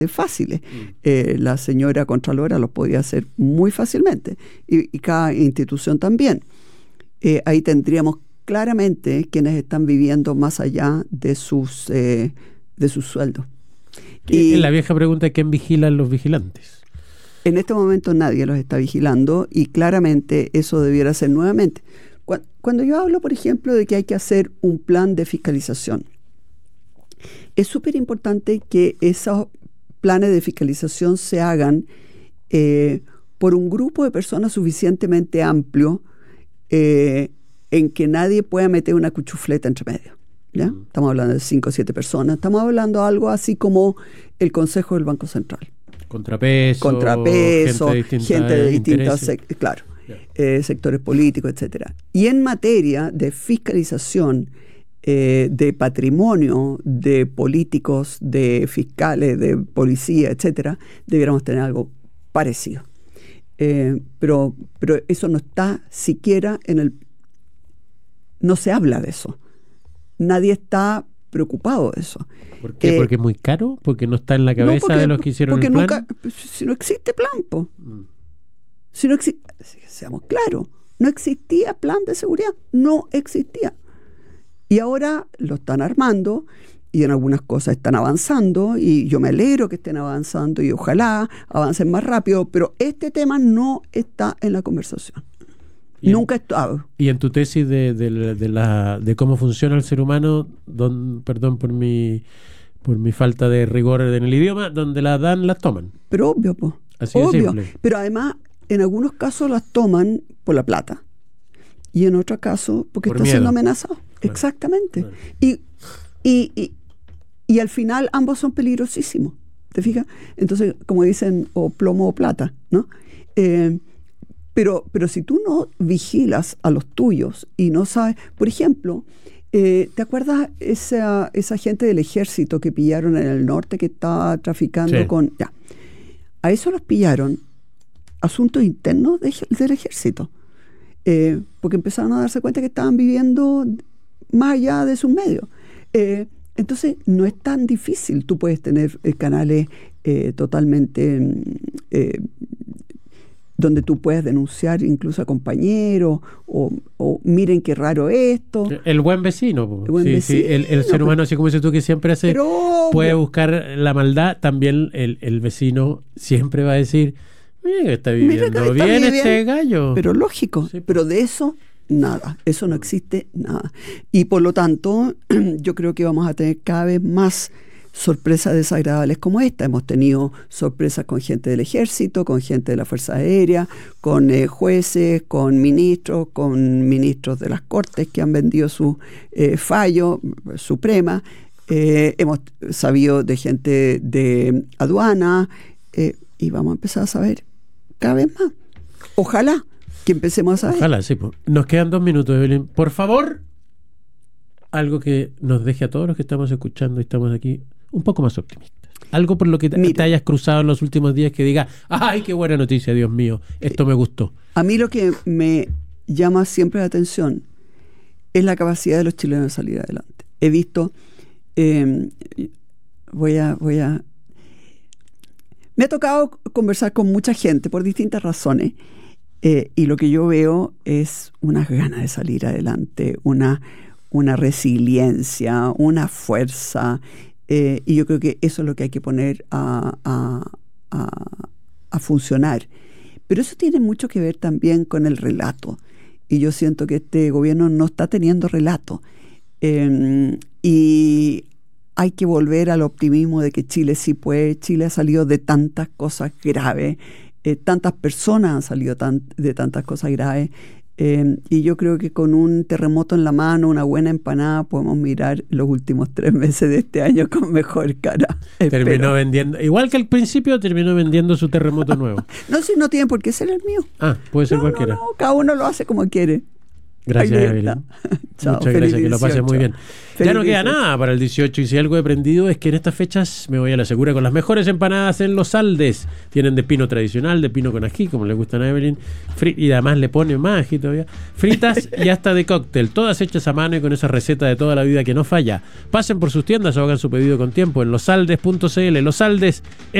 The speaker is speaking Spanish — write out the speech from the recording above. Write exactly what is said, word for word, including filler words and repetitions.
fáciles. Mm. Eh, la señora Contralora los podía hacer muy fácilmente, y, y cada institución también. Eh, ahí tendríamos claramente quienes están viviendo más allá de sus, eh, de sus sueldos. Y la vieja pregunta es: ¿quién vigila a los vigilantes? En este momento nadie los está vigilando, y claramente eso debiera ser nuevamente. Cuando yo hablo, por ejemplo, de que hay que hacer un plan de fiscalización, es súper importante que esos planes de fiscalización se hagan eh, por un grupo de personas suficientemente amplio, eh, en que nadie pueda meter una cuchufleta entre medio. ¿Ya? Mm. Estamos hablando de cinco o siete personas. Estamos hablando de algo así como el Consejo del Banco Central. Contrapeso, Contrapeso, gente de, gente de distintos sec- claro, yeah. eh, sectores políticos, etcétera. Y en materia de fiscalización, eh, de patrimonio, de políticos, de fiscales, de policía, etcétera, debiéramos tener algo parecido. Eh, pero, pero eso no está siquiera en el... No se habla de eso. Nadie está preocupado de eso. ¿Por qué? Eh, ¿Porque es muy caro? ¿Porque no está en la cabeza no porque, de los que hicieron el plan? Porque nunca, si no existe plan, po. Mm. Si no existe, seamos claros, no existía plan de seguridad, no existía. Y ahora lo están armando, y en algunas cosas están avanzando, y yo me alegro que estén avanzando, y ojalá avancen más rápido, pero este tema no está en la conversación. Y Nunca he estado. Y en tu tesis de, de, de, la, de cómo funciona el ser humano, don, perdón por mi por mi falta de rigor en el idioma, donde las dan, las toman. Pero obvio, pues. Así de obvio. simple. Pero además, en algunos casos las toman por la plata. Y en otros casos porque por está miedo. Siendo amenazado. Claro. Exactamente. Claro. Y, y, y, y al final ambos son peligrosísimos. ¿Te fijas? Entonces, como dicen, o plomo o plata, ¿no? Eh, Pero, pero si tú no vigilas a los tuyos y no sabes, por ejemplo, eh, ¿te acuerdas esa, esa gente del ejército que pillaron en el norte que estaba traficando sí. con... Ya, a eso los pillaron asuntos internos de, del ejército, eh, porque empezaron a darse cuenta que estaban viviendo más allá de sus medios. Eh, entonces, no es tan difícil. Tú puedes tener eh, canales eh, totalmente... Eh, donde tú puedes denunciar incluso a compañeros, o, o miren qué raro esto. El buen vecino. El, buen sí, vecino, sí, el, el ser humano, así como dices tú, que siempre hace, pero, puede buscar la maldad, también el, el vecino siempre va a decir, mira que está viviendo mira que está bien viviendo. Este gallo. Pero lógico, sí. Pero de eso nada, eso no existe nada. Y por lo tanto, yo creo que vamos a tener cada vez más sorpresas desagradables como esta. Hemos tenido sorpresas con gente del ejército, con gente de la Fuerza Aérea, con eh, jueces, con ministros, con ministros de las Cortes que han vendido su eh, fallo suprema. Eh, hemos sabido de gente de aduana, eh, y vamos a empezar a saber cada vez más. Ojalá que empecemos a saber. Ojalá, sí. Pues. Nos quedan dos minutos, Evelyn. Por favor, algo que nos deje a todos los que estamos escuchando y estamos aquí un poco más optimistas. Algo por lo que te, te hayas cruzado en los últimos días que diga, ¡ay, qué buena noticia, Dios mío! Esto me gustó. A mí lo que me llama siempre la atención es la capacidad de los chilenos de salir adelante. He visto, eh, voy a, voy a... Me ha tocado conversar con mucha gente por distintas razones, eh, y lo que yo veo es unas ganas de salir adelante, una, una resiliencia, una fuerza. Eh, y yo creo que eso es lo que hay que poner a, a, a, a funcionar. Pero eso tiene mucho que ver también con el relato. Y yo siento que este gobierno no está teniendo relato. Eh, y hay que volver al optimismo de que Chile sí puede. Chile ha salido de tantas cosas graves. Eh, tantas personas han salido tan, de tantas cosas graves. Eh, y yo creo que con un terremoto en la mano, una buena empanada, podemos mirar los últimos tres meses de este año con mejor cara. Terminó Espero. vendiendo, igual que al principio, terminó vendiendo su terremoto nuevo. No, si no tiene por qué ser el mío. Ah, puede ser no, cualquiera. No, no, cada uno lo hace como quiere. Gracias, Evelyn. Chao, muchas gracias, que lo pases muy bien. Feliz ya no queda dieciocho. nada para el dieciocho y si algo he aprendido es que en estas fechas me voy a la segura con las mejores empanadas en Los Aldes. Tienen de pino tradicional, de pino con ají, como le gustan a Evelyn, fri- y además le pone más ají todavía, fritas y hasta de cóctel, todas hechas a mano y con esa receta de toda la vida que no falla. Pasen por sus tiendas o hagan su pedido con tiempo en losaldes punto c l. Los Aldes